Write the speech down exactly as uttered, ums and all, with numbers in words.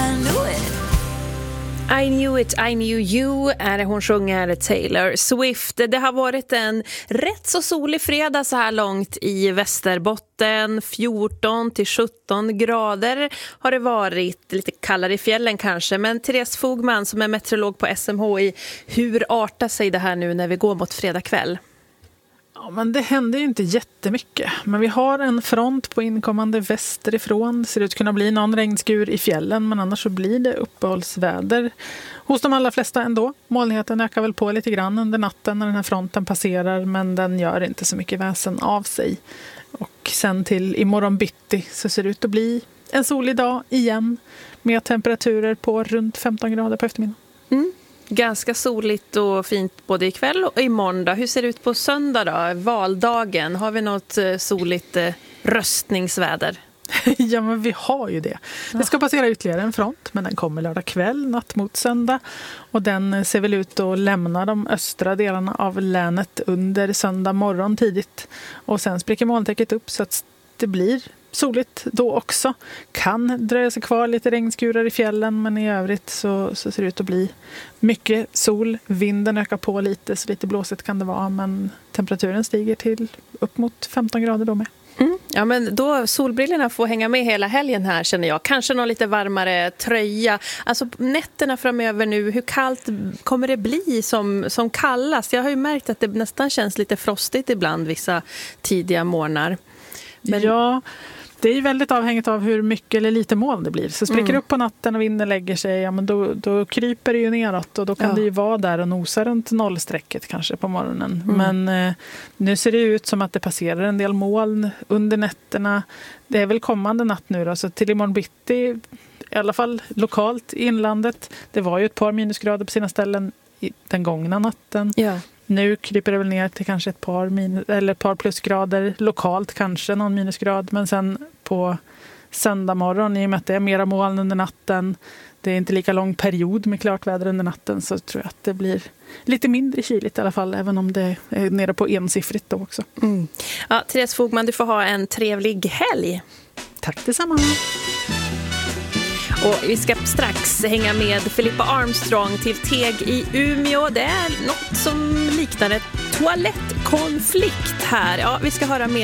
I knew it. I knew it, I knew you är det hon sjunger, Taylor Swift. Det har varit en rätt så solig fredag så här långt i Västerbotten. fjorton till sjutton grader har det varit, lite kallare i fjällen kanske. Men Therese Fogman som är meteorolog på S M H I, hur artar sig det här nu när vi går mot fredag kväll? Ja, men det händer ju inte jättemycket. Men vi har en front på inkommande västerifrån. Det ser ut att kunna bli någon regnskur i fjällen, men annars så blir det uppehållsväder hos de allra flesta ändå. Molnigheten ökar väl på lite grann under natten när den här fronten passerar, men den gör inte så mycket väsen av sig. Och sen till imorgon bitti så ser det ut att bli en solig dag igen med temperaturer på runt femton grader på eftermiddagen. Mm. Ganska soligt och fint både ikväll och imorgon då. Hur ser det ut på söndag då? Valdagen. Har vi något soligt eh, röstningsväder? Ja, men vi har ju det. Det ska passera ytterligare en front, men den kommer lördag kväll, natt mot söndag. Och den ser väl ut att lämna de östra delarna av länet under söndag morgon tidigt. Och sen spricker molntäcket upp så att det blir soligt då också. Kan dröja sig kvar lite regnskurar i fjällen, men i övrigt så, så ser det ut att bli mycket sol. Vinden ökar på lite, så lite blåsigt kan det vara, men temperaturen stiger till upp mot femton grader då med. Mm. Ja, men då solbrillorna får hänga med hela helgen här känner jag. Kanske någon lite varmare tröja. Alltså nätterna framöver nu, hur kallt kommer det bli som, som kallast? Jag har ju märkt att det nästan känns lite frostigt ibland vissa tidiga morgnar. Men... Ja, det är ju väldigt avhängigt av hur mycket eller lite moln det blir. Så spricker mm. upp på natten och vinden lägger sig, ja, men då, då kryper det ju neråt. Och då kan ja. det ju vara där och nosa runt nollstrecket kanske på morgonen. Mm. Men eh, nu ser det ut som att det passerar en del moln under nätterna. Det är väl kommande natt nu då, så till imorgon bitti, i alla fall lokalt i inlandet. Det var ju ett par minusgrader på sina ställen i den gångna natten. Ja. Nu kryper det väl ner till kanske ett par, minus, eller ett par plusgrader. Lokalt kanske någon minusgrad. Men sen på söndag morgon, i och med att det är mera moln under natten. Det är inte lika lång period med klart väder under natten. Så tror jag att det blir lite mindre kyligt i alla fall. Även om det är nere på ensiffrigt då också. Mm. Ja, Therese Fogman, du får ha en trevlig helg. Tack detsamma. Och vi ska strax hänga med Filippa Armstrong till Teg i Umeå. Det är något som liknar en toalettkonflikt här. Ja, vi ska höra mer.